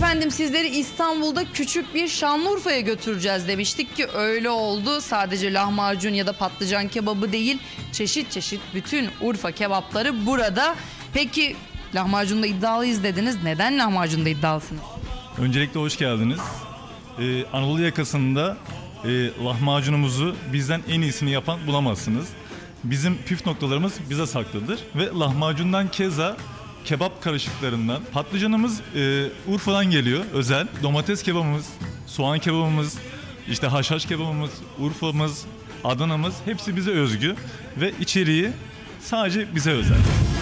Efendim sizleri İstanbul'da küçük bir Şanlıurfa'ya götüreceğiz demiştik ki öyle oldu. Sadece lahmacun ya da patlıcan kebabı değil, çeşit çeşit bütün Urfa kebapları burada. Peki lahmacunda iddialıyız dediniz. Neden lahmacunda iddialısınız? Öncelikle hoş geldiniz. Anadolu yakasında lahmacunumuzu bizden en iyisini yapan bulamazsınız. Bizim püf noktalarımız bize saklıdır ve lahmacundan keza kebap karışıklarından patlıcanımız Urfa'dan geliyor özel. Domates kebabımız, soğan kebabımız, işte haşhaş kebabımız, Urfa'mız, Adana'mız hepsi bize özgü ve içeriği sadece bize özel.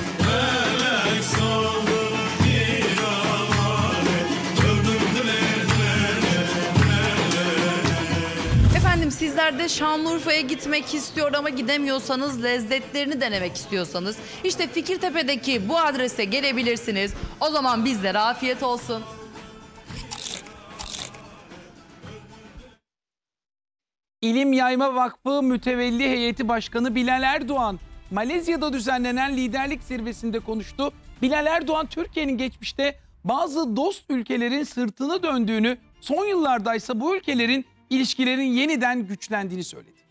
Efendim sizler de Şanlıurfa'ya gitmek istiyor ama gidemiyorsanız, lezzetlerini denemek istiyorsanız işte Fikirtepe'deki bu adrese gelebilirsiniz. O zaman bizlere afiyet olsun. İlim Yayma Vakfı Mütevelli Heyeti Başkanı Bilal Erdoğan, Malezya'da düzenlenen liderlik zirvesinde konuştu. Bilal Erdoğan, Türkiye'nin geçmişte bazı dost ülkelerin sırtını döndüğünü, son yıllarda ise bu ülkelerin ilişkilerin yeniden güçlendiğini söyledi.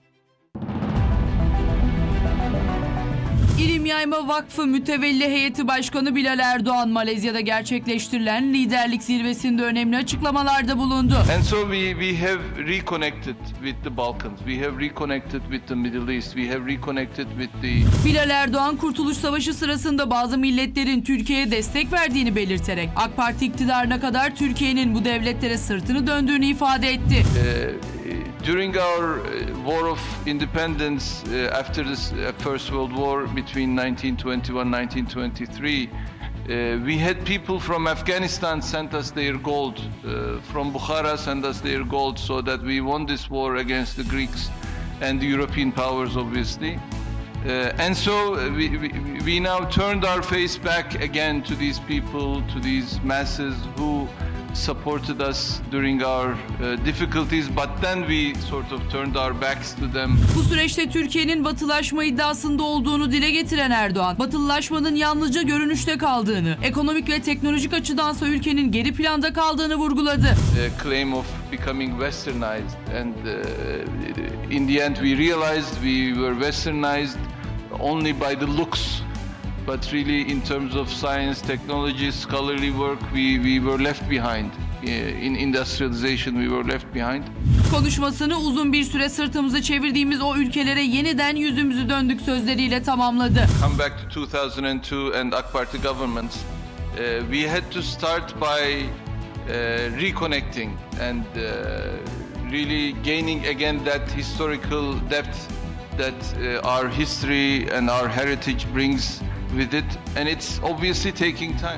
İlim Yayma Vakfı Mütevelli Heyeti Başkanı Bilal Erdoğan, Malezya'da gerçekleştirilen liderlik zirvesinde önemli açıklamalarda bulundu. And so we have reconnected with the Balkans. We have reconnected with the Middle East. We have reconnected with the... Bilal Erdoğan, Kurtuluş Savaşı sırasında bazı milletlerin Türkiye'ye destek verdiğini belirterek AK Parti iktidarına kadar Türkiye'nin bu devletlere sırtını döndüğünü ifade etti. During our war of independence after the First World War between 1921 and 1923, we had people from Afghanistan sent us their gold, from Bukhara sent us their gold, so that we won this war against the Greeks and the European powers, obviously. And so we now turned our face back again to these people, to these masses who supported us during our difficulties, but then we sort of turned our backs to them. Bu süreçte Türkiye'nin batılaşma iddiasında olduğunu dile getiren Erdoğan, batılılaşmanın yalnızca görünüşte kaldığını, ekonomik ve teknolojik açıdansa ülkenin geri planda kaldığını vurguladı. Claim of becoming westernized, and in the end we realized we were westernized only by the looks. But really, in terms of science, technology, scholarly work, we were left behind. In industrialization, we were left behind. Konuşmasını uzun bir süre sırtımızı çevirdiğimiz o ülkelere yeniden yüzümüzü döndük sözleriyle tamamladı. Come back to 2002 and AK Party governments. We had to start by reconnecting and really gaining again that historical depth that our history and our heritage brings with it, and it's obviously taking time.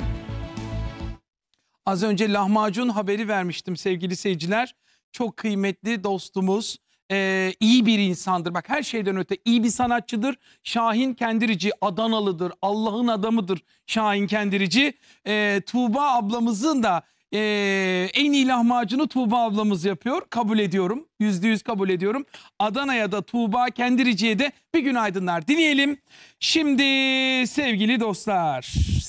Az önce lahmacun haberi vermiştim sevgili seyirciler. Çok kıymetli dostumuz, iyi bir insandır. Bak, her şeyden öte iyi bir sanatçıdır. Şahin Kendirici, Adanalıdır, Allah'ın adamıdır Şahin Kendirici. Tuğba ablamızın da en iyi lahmacunu Tuğba ablamız yapıyor. Kabul ediyorum. %100 kabul ediyorum. Adana'ya da Tuğba Kendirici'ye de bir günaydınlar dileyelim. Şimdi sevgili dostlar,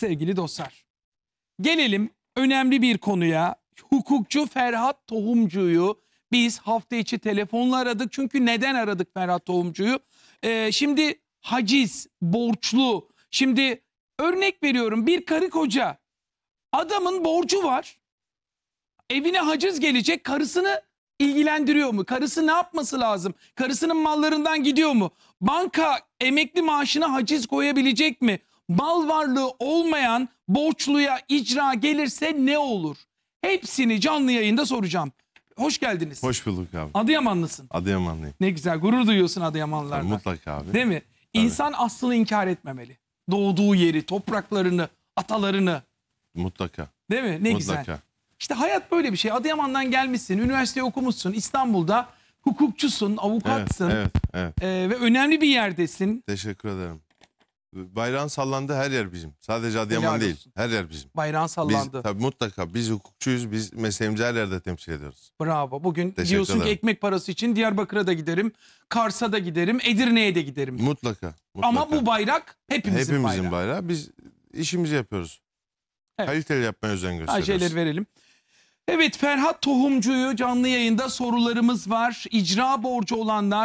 gelelim önemli bir konuya. Hukukçu Ferhat Tohumcu'yu biz hafta içi telefonla aradık. Çünkü neden aradık Ferhat Tohumcu'yu? Şimdi haciz, borçlu. Şimdi örnek veriyorum, bir karı koca. Adamın borcu var. Evine haciz gelecek, karısını ilgilendiriyor mu? Karısı ne yapması lazım? Karısının mallarından gidiyor mu? Banka emekli maaşına haciz koyabilecek mi? Mal varlığı olmayan borçluya icra gelirse ne olur? Hepsini canlı yayında soracağım. Hoş geldiniz. Hoş bulduk abi. Adıyamanlısın. Adıyamanlıyım. Ne güzel, gurur duyuyorsun Adıyamanlılarla. Mutlaka abi. Değil mi? Tabii. İnsan aslını inkar etmemeli. Doğduğu yeri, topraklarını, atalarını. Mutlaka. Değil mi? Ne Mutlaka. güzel. İşte hayat böyle bir şey. Adıyaman'dan gelmişsin, üniversite okumuşsun, İstanbul'da hukukçusun, avukatsın. Evet. Ve önemli bir yerdesin. Teşekkür ederim. Bayrağın sallandığı her yer bizim. Sadece Adıyaman Helal değil. olsun. Her yer bizim. Bayrağın sallandı. Biz, tabii mutlaka. Biz hukukçuyuz. Biz mesleğimizi her yerde temsil ediyoruz. Bravo. Bugün Teşekkür diyorsun ki ederim. ekmek parası için Diyarbakır'a da giderim, Kars'a da giderim, Edirne'ye de giderim. Mutlaka. Ama bu bayrak hepimizin bayrağı. bayrağı. Biz işimizi yapıyoruz. Evet. Kaliteli yapmaya özen gösteriyoruz. Şeyleri verelim. Evet, Ferhat Tohumcu'yu canlı yayında sorularımız var. İcra borcu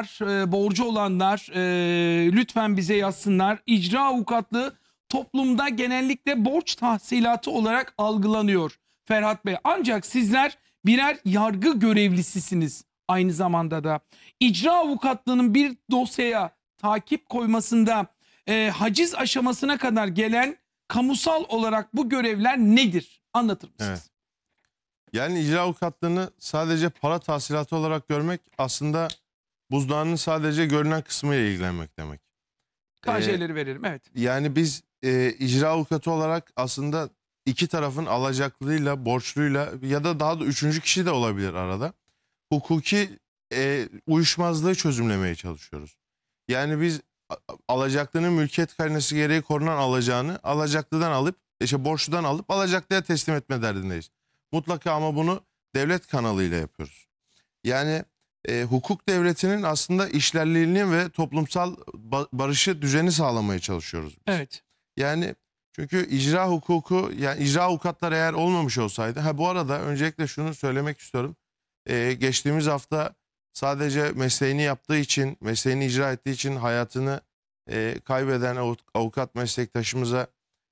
olanlar lütfen bize yazsınlar. İcra avukatlığı toplumda genellikle borç tahsilatı olarak algılanıyor Ferhat Bey. Ancak sizler birer yargı görevlisisiniz aynı zamanda da. İcra avukatlığının bir dosyaya takip koymasında haciz aşamasına kadar gelen kamusal olarak bu görevler nedir? Anlatır mısınız? Evet. Yani icra avukatlığını sadece para tahsilatı olarak görmek aslında buzdağının sadece görünen kısmıyla ilgilenmek demek. KJ'leri verelim, evet. Yani biz icra avukatı olarak aslında iki tarafın alacaklıyla, borçluyla ya da daha da üçüncü kişi de olabilir arada. Hukuki uyuşmazlığı çözümlemeye çalışıyoruz. Yani biz alacaklının mülkiyet karinesi gereği korunan alacağını alacaklıdan alıp borçludan alıp alacaklıya teslim etme derdindeyiz. Mutlaka ama bunu devlet kanalıyla yapıyoruz. Yani hukuk devletinin aslında işlerliğini ve toplumsal barışı, düzeni sağlamaya çalışıyoruz biz. Evet. Yani çünkü icra hukuku, yani icra avukatlar eğer olmamış olsaydı. Bu arada öncelikle şunu söylemek istiyorum. Geçtiğimiz hafta sadece mesleğini yaptığı için, mesleğini icra ettiği için hayatını kaybeden avukat meslektaşımıza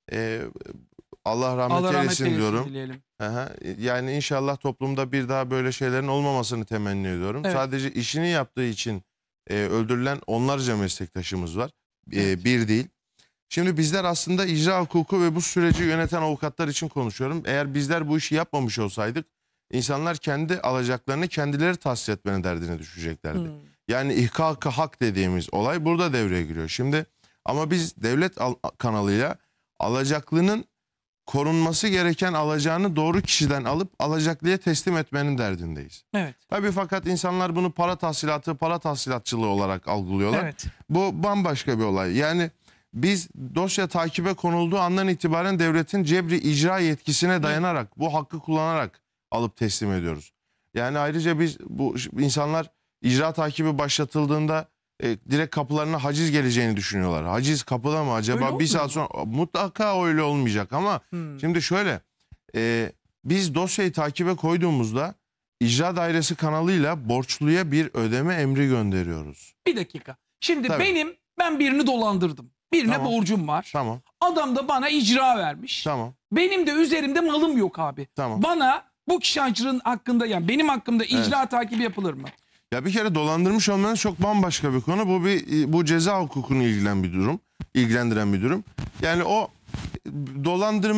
Allah rahmet eylesin diyorum. Dileyelim. Yani inşallah toplumda bir daha böyle şeylerin olmamasını temenni ediyorum. Evet. Sadece işini yaptığı için öldürülen onlarca meslektaşımız var. Bir değil. Şimdi bizler aslında icra hukuku ve bu süreci yöneten avukatlar için konuşuyorum. Eğer bizler bu işi yapmamış olsaydık insanlar kendi alacaklarını kendileri tahsis etmenin derdine düşeceklerdi. Yani ihkak-ı hak dediğimiz olay burada devreye giriyor. Şimdi ama biz devlet kanalıyla alacaklının korunması gereken alacağını doğru kişiden alıp alacaklıya teslim etmenin derdindeyiz. Evet. Tabii fakat insanlar bunu para tahsilatı, para tahsilatçılığı olarak algılıyorlar. Evet. Bu bambaşka bir olay. Yani biz dosya takibe konulduğu andan itibaren devletin cebri icra yetkisine dayanarak, bu hakkı kullanarak alıp teslim ediyoruz. Yani ayrıca biz bu insanlar icra takibi başlatıldığında direkt kapılarına haciz geleceğini düşünüyorlar. Haciz kapıda mı acaba? Bir saat sonra mutlaka öyle olmayacak ama şimdi şöyle biz dosyayı takibe koyduğumuzda icra dairesi kanalıyla borçluya bir ödeme emri gönderiyoruz. Bir dakika. Şimdi Tabii. ben birini dolandırdım. Birine Tamam. borcum var. Tamam. Adam da bana icra vermiş. Tamam. Benim de üzerimde malım yok abi. Tamam. Bana bu kişi hakkında, yani benim hakkımda icra takibi yapılır mı? Ya bir kere dolandırmış olmanız çok bambaşka bir konu. Bu ceza hukukunu ilgilendiren bir durum. Yani o dolandırma